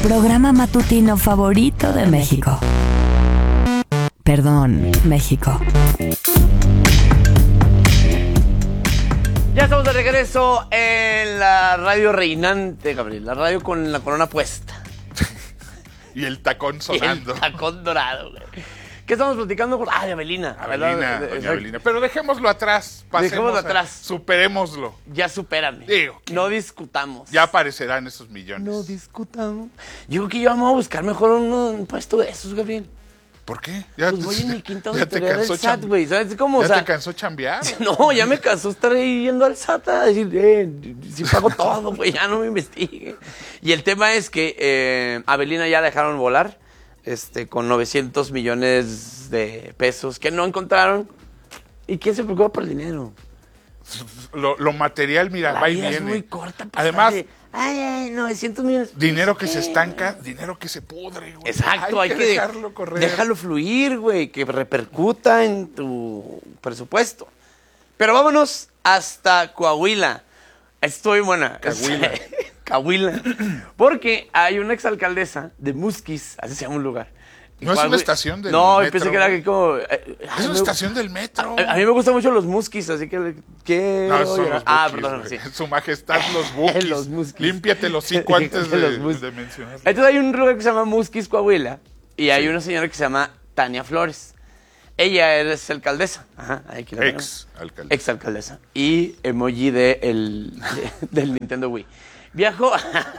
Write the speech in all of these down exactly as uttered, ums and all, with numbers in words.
programa matutino favorito de México. Perdón, México. Ya estamos de regreso en la radio reinante, Gabriel. La radio con la corona puesta. Y el tacón sonando. Y el tacón dorado, güey. ¿Qué estamos platicando? Ah, de Avelina. Avelina, de, de, doña Avelina. Pero dejémoslo atrás. Dejémoslo atrás. Superémoslo. Ya supérame. Digo, no discutamos. Ya aparecerán esos millones. No discutamos. Yo creo que yo vamos a buscar mejor un, un puesto de esos, Gabriel. ¿Por qué? Ya pues te, voy en mi quinta ya te autoridad cansó del S A T, güey. ¿Sabes cómo? ¿Ya o sea, te cansó chambear? No, ya me cansó estar ahí yendo al S A T a decir, eh, si pago todo, güey, ya no me investigue. Y el tema es que eh, Avelina ya la dejaron volar este, con novecientos millones de pesos que no encontraron. ¿Y quién se preocupa por el dinero? Lo, lo material, mira, la va y vida viene. Es muy corta. Pues, además, de, ay, ay, novecientos millones. Dinero que se estanca, dinero que se pudre, güey. Exacto, hay, hay que, que dejarlo correr. Déjalo fluir, güey, que repercuta en tu presupuesto. Pero vámonos hasta Coahuila. Estoy buena. Coahuila. Coahuila. Porque hay una exalcaldesa de Musquis, así se llama un lugar. No es una estación del no, metro. No, pensé que era que como... Eh, es una estación del metro. A, a mí me gustan mucho los Musquis, así que... que no, son los ah, buquis, perdón, sí. Su majestad, los buquis. los Musquis. Límpiate los hocico antes de, de, de mencionarlo. Entonces hay un lugar que se llama Musquis, Coahuila, y hay sí. una señora que se llama Tania Flores. Ella es alcaldesa. Ajá, ahí quiero Ex alcaldesa. Ex alcaldesa. Y emoji de el, de, del Nintendo Wii. Viajó...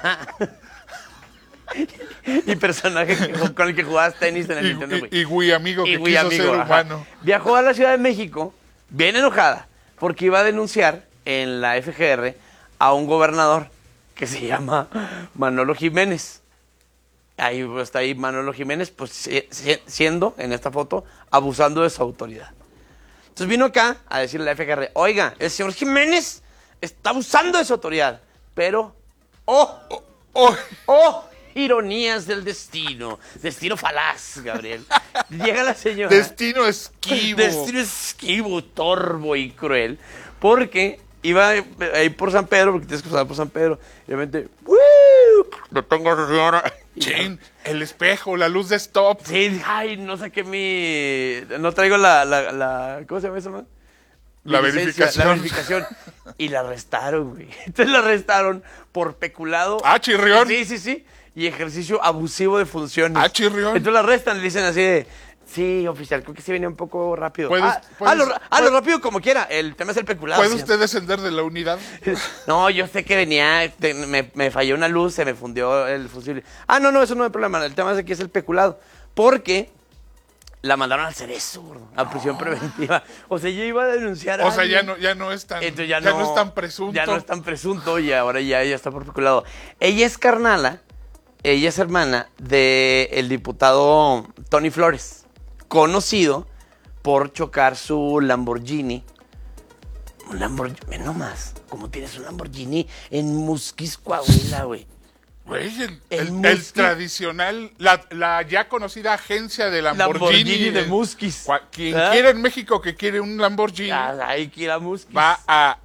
y personaje que, con el que jugabas tenis en el y, Nintendo Wii. Y, y Wii amigo y que Wii quiso amigo, ser ajá. humano. Viajó a la Ciudad de México, bien enojada, porque iba a denunciar en la F G R a un gobernador que se llama Manolo Jiménez. Ahí pues, está ahí Manolo Jiménez, pues siendo, en esta foto, abusando de su autoridad. Entonces vino acá a decirle a la F G R, oiga, el señor Jiménez está abusando de su autoridad, pero, oh, oh, oh, oh ironías del destino. Destino falaz, Gabriel. Llega la señora. Destino esquivo. Destino esquivo, torvo y cruel. Porque iba ahí por San Pedro, porque tienes que pasar por San Pedro. Y de repente, ¡woo! Lo tengo a esa señora. Chin, el espejo, la luz de stop. Sí, ay, no saqué mi... No traigo la... la, la ¿cómo se llama eso, man? La licencia, verificación. La verificación. Y la arrestaron, güey. Entonces la arrestaron por peculado. Ah, chirrión. Sí, sí, sí. Y ejercicio abusivo de funciones. Ah, chirrión. Entonces la arrestan y le dicen así de, sí, oficial, creo que sí venía un poco rápido. ¿Puedes, ah, puedes, ah, lo, ah, puedes, lo rápido como quiera. El tema es el peculado. ¿Puede ¿sí? usted descender de la unidad? No, yo sé que venía, te, me, me falló una luz, se me fundió el fusible. Ah, no, no, eso no es problema. El tema es que es el peculado. Porque la mandaron al Cerezo, a prisión no. preventiva. O sea, yo iba a denunciar a O sea, alguien. ya no, ya no es tan, ya ya no, no, no es tan presunto. Ya no es tan presunto y ahora ya ella está por peculado. Ella es carnala. Ella es hermana del diputado Tony Flores, conocido por chocar su Lamborghini. Un Lamborghini, no más, como tienes un Lamborghini en Musquis, Coahuila, güey. Güey, el, el, el, el tradicional, la, la ya conocida agencia de Lamborghini. Lamborghini de Musquis. Quien ¿Ah? quiera en México que quiere un Lamborghini, ah, hay que ir a Musquis. va a...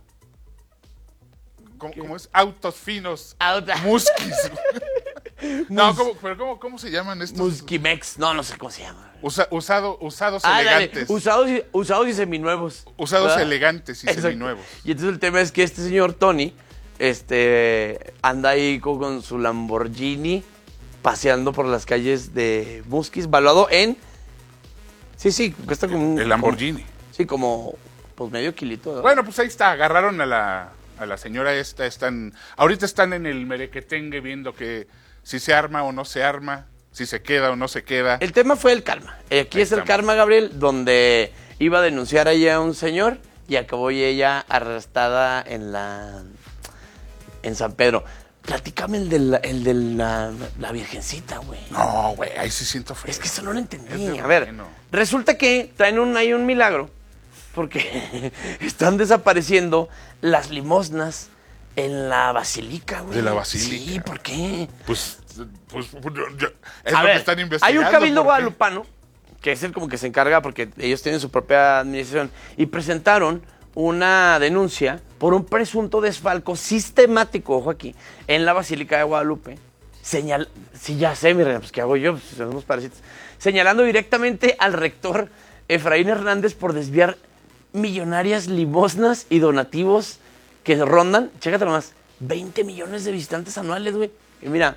¿Cómo, ¿Cómo es? Autos finos. Auto. Musquis. No, ¿cómo, pero cómo, ¿cómo se llaman estos? Musquimex, no, no sé cómo se llama. Usa, usado, usados ah, elegantes. Dale. Usados, y, usados y seminuevos. Usados ¿verdad? elegantes y Exacto. seminuevos. Y entonces el tema es que este señor Tony este, anda ahí con, con su Lamborghini paseando por las calles de Musquis, valuado en... Sí, sí, cuesta como un... El Lamborghini. Como, sí, como pues medio kilito. ¿verdad? Bueno, pues ahí está, agarraron a la, a la señora esta, están... Ahorita están en el merequetengue viendo que si se arma o no se arma, si se queda o no se queda. El tema fue el karma. Aquí ahí es estamos. El karma, Gabriel, donde iba a denunciar allá a un señor y acabó ella arrestada en la... en San Pedro. Platícame el de la, el de la, la virgencita, güey. No, güey, ahí sí siento feo. Es que eso no lo entendí. A ver, resulta que traen un, hay un milagro porque están desapareciendo las limosnas en la basílica, güey. De la basílica. Sí, ¿por qué? Pues, pues, yo, es a lo ver, que están investigando. Hay un cabildo guadalupano que es el como que se encarga porque ellos tienen su propia administración y presentaron una denuncia por un presunto desfalco sistemático, ojo aquí, en la Basílica de Guadalupe, Señal... Sí, ya sé, mi reina, pues ¿qué hago yo? Pues somos parásitos. Señalando directamente al rector Efraín Hernández por desviar millonarias limosnas y donativos que rondan, chécate nomás, veinte millones de visitantes anuales, güey. Y mira,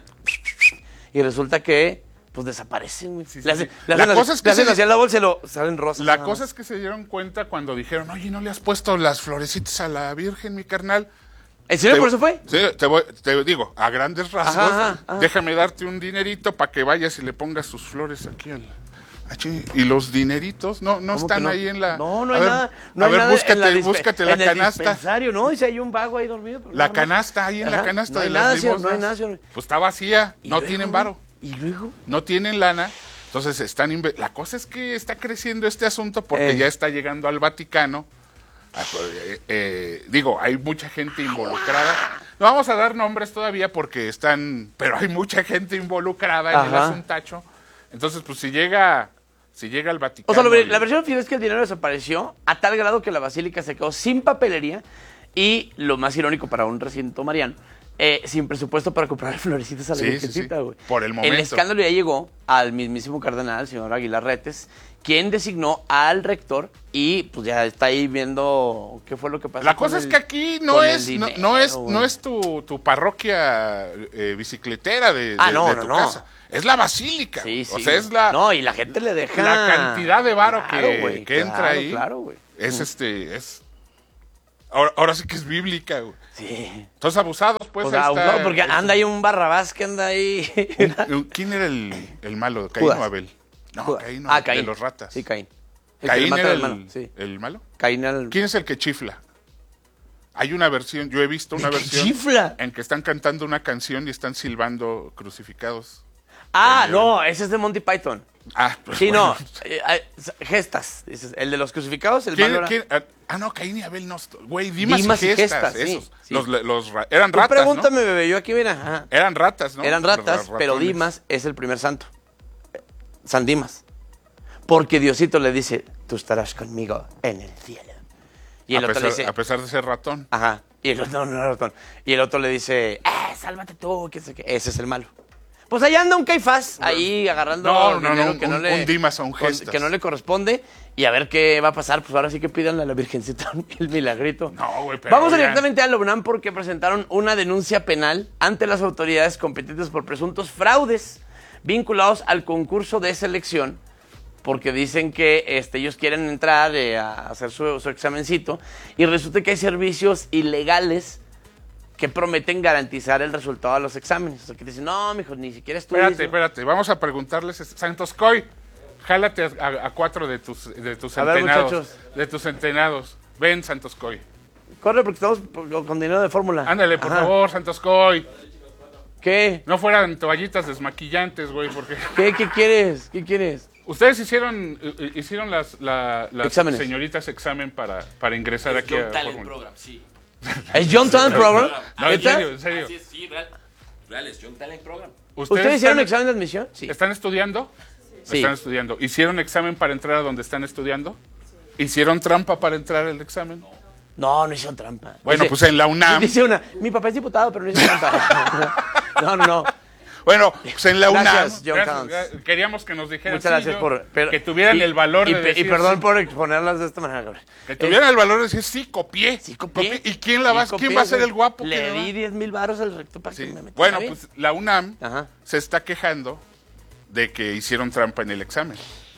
y resulta que, pues desaparecen, güey. Sí, sí, le hacen, sí. le La hacen cosa así, es que le hacen se- así a la bolsa y lo salen rosas. La nada cosa más. es que se dieron cuenta cuando dijeron, oye, ¿no le has puesto las florecitas a la Virgen, mi carnal? ¿En serio Te- por eso fue? Sí, te, voy- te digo, a grandes rasgos, Ajá, ajá, ajá. déjame darte un dinerito para que vayas y le pongas sus flores aquí al... aquí. Y los dineritos no, no ¿Cómo están que no? ahí en la... No, no a hay ver, nada. No a hay ver, nada búscate, en la dispe- búscate la en el canasta. dispensario, ¿no? Dice, hay un vago ahí dormido. pero La no, no. canasta ahí en la Ajá, canasta no hay de nada, las señor, limosnas. no hay nada, señor. Pues está vacía, ¿Y no luego, tienen güey? varo, ¿Y luego? no tienen lana. Entonces están... inve- La cosa es que está creciendo este asunto porque Eh. ya está llegando al Vaticano. Ah, pues, eh, eh, digo, hay mucha gente involucrada. No vamos a dar nombres todavía porque están, pero hay mucha gente involucrada en el Ajá. asuntacho. Entonces, pues si llega, si llega al Vaticano. O sea, lo- y- la versión oficial es que el dinero desapareció a tal grado que la basílica se quedó sin papelería y, lo más irónico para un recinto mariano, eh, sin presupuesto para comprar florecitas a la Sí, sí, Virgencita, sí. güey. Por el momento. El escándalo ya llegó al mismísimo cardenal, señor Aguilar Retes, quien designó al rector y pues ya está ahí viendo qué fue lo que pasó. La con cosa es el- que aquí no con el es, no, dinero, no es, güey. no es tu, tu parroquia eh, bicicletera de, Ah, de- no, de no, tu no. casa. Es la basílica. Sí, sí. O sea, es la, No, y la gente le deja... la cantidad de varo Claro, que, güey, que entra claro, ahí. Claro, güey. Es este, es. Ahora, ahora sí que es bíblica, güey. Sí. Entonces abusados, pues. O sea, ahí está- no, porque ahí está. anda ahí un Barrabás que anda ahí. Un- ¿Quién era el, el malo? ¿Caín Judas. o Abel? No, Judas. Caín, no, Ah, Caín. de los ratas. Sí, Caín. El que le Caín mata era al el, hermano, sí. el malo. Caín al... ¿Quién es el que chifla? Hay una versión, yo he visto una ¿De qué versión chifla? en que están cantando una canción y están silbando crucificados. Ah, El- no, ese es de Monty Python. Ah, pues Sí, bueno. no. eh, eh, gestas. dices, El de los crucificados, el ¿Quién- malo era- quién- ah, ah, no, Caín y Abel no. Güey, Dimas, Dimas y y Gestas, Gestas, sí, esos. sí. Los, los ra- eran Tú ratas, pregúntame, ¿no? bebé, yo aquí, mira. ajá. Eran ratas, ¿no? Eran Los ratas, ra- pero ratones. Dimas es el primer santo. San Dimas. Porque Diosito le dice, tú estarás conmigo en el cielo. Y el a, otro pesar, le dice, a pesar de ser ratón. ajá. Y el otro, no, no, ratón. Y el otro le dice, eh, sálvate tú, qué sé qué. Ese es el malo. Pues allá anda un Caifás, ahí agarrando No, no, dinero no, que un- no le, un Dimas a un con- Gestas. que no le corresponde. Y a ver qué va a pasar. Pues ahora sí que pídanle a la Virgencita el milagrito. No, güey, pero Vamos oigan. directamente a la UNAM porque presentaron una denuncia penal ante las autoridades competentes por presuntos fraudes vinculados al concurso de selección, porque dicen que este, ellos quieren entrar eh, a hacer su, su examencito y resulta que hay servicios ilegales que prometen garantizar el resultado de los exámenes. O sea, que dicen, no, mijo, ni siquiera estudies. Espérate, espérate, vamos a preguntarles. Santos Coy, jálate a, a- a cuatro de tus, de tus A ver, centenados. muchachos. De tus centenados. Ven, Santos Coy. Corre porque estamos con con dinero de fórmula. Ándale, por Ajá. favor, Santos Coy. ¿Qué? No fueran toallitas desmaquillantes, güey, porque... ¿Qué? ¿Qué quieres? ¿Qué quieres? Ustedes hicieron eh, hicieron las, la- las Exámenes. señoritas examen para, para ingresar aquí a Talent Fórmula. Program, sí. ¿Es John Talent Program? No, en ¿Neta? serio, en serio. Así es, sí, real. Real es John Talent Program. ¿Ustedes hicieron están, examen de admisión? Sí. ¿Están estudiando? Sí. Están estudiando. ¿Hicieron examen para entrar a donde están estudiando? ¿Hicieron trampa para entrar al examen? No, no hicieron trampa. Bueno, Dice- pues en la UNAM. Dice una, mi papá es diputado, pero no hizo trampa. No, no, no. Bueno, pues en la Gracias, UNAM. John gracias, Towns. gracias, queríamos que nos dijeran. Muchas gracias sí, yo- por... pero- que tuvieran y- el valor y, de pe- decir. Y perdón sí. por exponerlas de esta manera, Gabriel. Que tuvieran el valor de decir, sí, copié. Sí, copié. ¿Y quién, la va, Sí, copié, quién va a ser güey. el guapo? que Le va? di diez mil baros al rector para Sí. que me metiera. Bueno, bien. pues la UNAM Ajá. se está quejando de que hicieron trampa en el examen.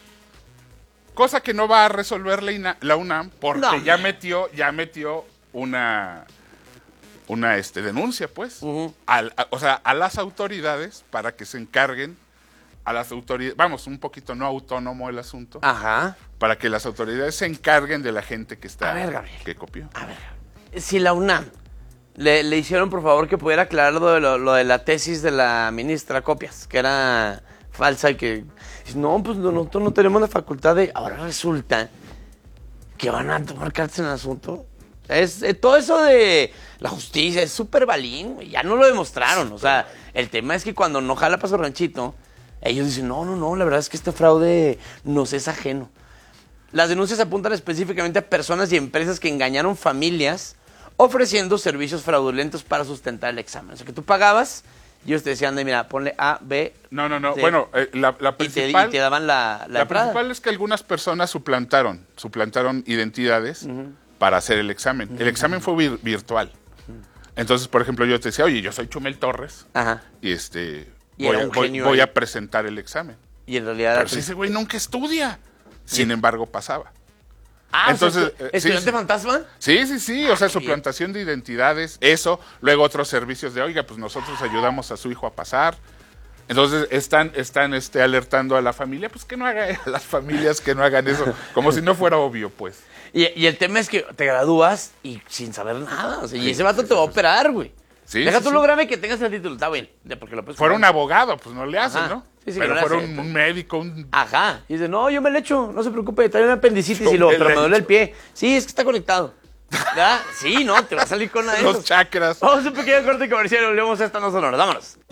Cosa que no va a resolver la, INA- la UNAM porque No, ya hombre. metió, ya metió una, una este, denuncia, pues. Ujú. Al- a- o sea, a las autoridades para que se encarguen, a las autoridades, vamos, un poquito no autónomo el asunto, Ajá. para que las autoridades se encarguen de la gente que está, A ver, Gabriel. que copió. A ver, si la UNAM le, le hicieron, por favor, que pudiera aclarar lo de, lo, lo de la tesis de la ministra Copias, que era falsa y que... No, pues no, nosotros no tenemos la facultad de... Ahora resulta que van a tomar cartas en el asunto. Es, eh, todo eso de la justicia es súper balín, güey, ya no lo demostraron. O sea, el tema es que cuando no jala para su ranchito, ellos dicen, no, no, no, la verdad es que este fraude nos es ajeno. Las denuncias apuntan específicamente a personas y empresas que engañaron familias ofreciendo servicios fraudulentos para sustentar el examen. O sea, que tú pagabas Y ellos te decían, de, mira, ponle A, B. No, no, no. C, Bueno, eh, la, la y, te, y principal... te daban la, la, La entrada. principal es que algunas personas suplantaron, suplantaron identidades uh-huh. para hacer el examen. Uh-huh. El examen fue vir- virtual. Uh-huh. Entonces, por ejemplo, yo te decía, oye, yo soy Chumel Torres. Ajá. Y este Y voy, era a, un voy, genio voy ahí. a presentar el examen. Y en realidad... Pero si ese güey nunca estudia. Sin Sí. embargo, pasaba. Ah, Entonces, o sea, eh, ¿estudiante sí, fantasma? Sí, sí, sí. O sea, qué suplantación de identidades, eso. Luego otros servicios de, oiga, pues nosotros ayudamos a su hijo a pasar. Entonces están, están este, alertando a la familia, pues que no hagan, a las familias que no hagan eso, como si no fuera obvio, pues. Y, y el tema es que te gradúas y sin saber nada. O sea, y Sí, ese vato sí, te va a sí, operar, güey. Sí, Deja sí, tú sí. lograrme que tengas el título, está bien. de- Porque lo puedes Fuera un comprar. abogado, pues no le hacen, Ajá. ¿no? Sí, sí, Pero no le fuera hacen. un, un médico, un... Ajá. Y dice, no, yo me le echo, no se preocupe, trae una apendicitis Yo y lo, me pero le me duele el echo. pie. Sí, es que está conectado. ¿Verdad? Sí, no, te va a salir con una de los esas. chakras. Vamos a un pequeño corte comercial y volvemos a esta no sonora. Vámonos.